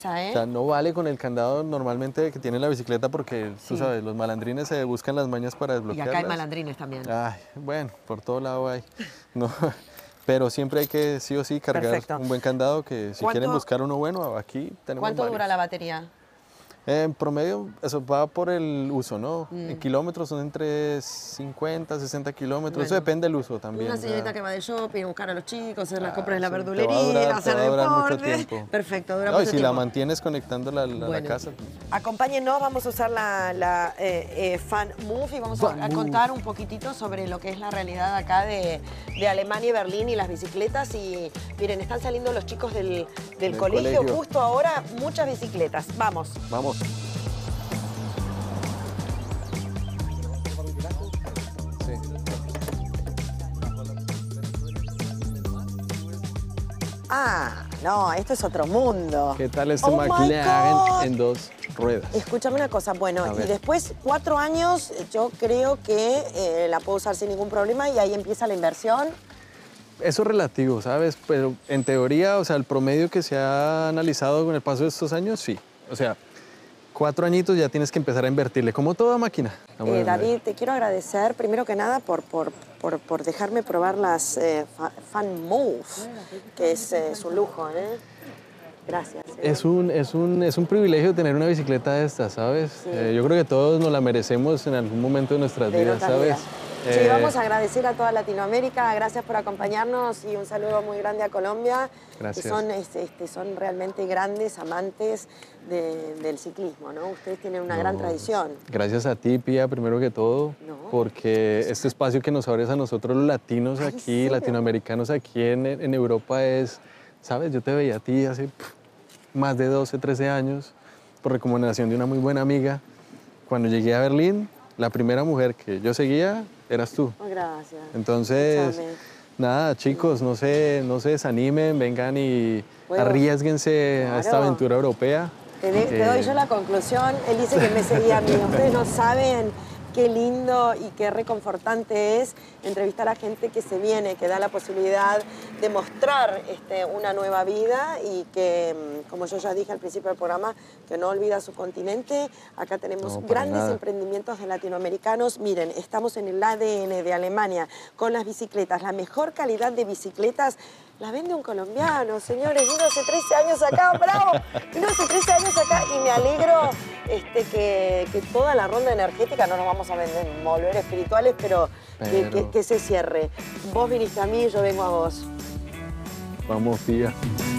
O ¿eh? sea, no vale con el candado normalmente que tiene la bicicleta porque, tú Sí. sabes, los malandrines se buscan las mañas para Y desbloquearlas. acá hay malandrines también. Ay, bueno, por todo lado hay. No, pero siempre hay que sí o sí cargar Perfecto. un buen candado que si quieren buscar uno bueno, aquí tenemos ¿Cuánto varios. dura la batería? En promedio, eso va por el uso, ¿no? En Mm. kilómetros son entre 50, 60 kilómetros. Eso Bueno. depende del uso también. Una o sea, señorita que va de shopping, buscar a los chicos, hacer las compras de la eso te verdulería, hacer va a durar mucho deporte. tiempo. Perfecto, dura No, y mucho si la tiempo. mantienes conectándola a la Bueno. casa. Acompáñennos, vamos a usar la Fan Move y vamos a contar un poquitito sobre lo que es la realidad acá de Alemania y Berlín y las bicicletas. Y miren, están saliendo los chicos del colegio. Justo ahora, muchas bicicletas. Vamos. Vamos. Ah, no, esto es otro mundo. ¿Qué tal este Oh my McLaren God. en dos ruedas? Escúchame una cosa, bueno, A y ver. después 4 años yo creo que la puedo usar sin ningún problema y ahí empieza la inversión. Eso es relativo, ¿sabes? Pero en teoría, o sea, el promedio que se ha analizado con el paso de estos años, sí. O sea, 4 añitos ya tienes que empezar a invertirle, como toda máquina. David, te quiero agradecer primero que nada por dejarme probar las Fan Move, que es un lujo, ¿eh? Gracias. Es un privilegio tener una bicicleta de estas, ¿sabes? Sí. Yo creo que todos nos la merecemos en algún momento de nuestras vidas, ¿sabes? Sí, vamos a agradecer a toda Latinoamérica, gracias por acompañarnos y un saludo muy grande a Colombia. Gracias. Que son realmente grandes amantes del ciclismo, ¿no? Ustedes tienen una gran tradición. Gracias a ti, Pía, primero que todo, porque este espacio que nos abres a nosotros los latinos aquí, latinoamericanos aquí en Europa es, ¿sabes? Yo te veía a ti hace más de 12, 13 años, por recomendación de una muy buena amiga. Cuando llegué a Berlín, la primera mujer que yo seguía eras tú. Oh, gracias. Entonces, Escúchame. nada, chicos, no se desanimen, vengan y arriésguense a esta aventura europea. Te doy yo la conclusión. Él dice que me seguía a mí. Ustedes no saben qué lindo y qué reconfortante es entrevistar a gente que se viene, que da la posibilidad de mostrar una nueva vida y que, como yo ya dije al principio del programa, que no olvida su continente. Acá tenemos grandes emprendimientos de latinoamericanos. Miren, estamos en el ADN de Alemania con las bicicletas. La mejor calidad de bicicletas la vende un colombiano, señores. Vino hace 13 años acá, bravo. Vino hace 13 años acá y me alegro que toda la ronda energética, no nos vamos a volver espirituales, pero que se cierre. Vos viniste a mí, yo vengo a vos. Vamos, tía.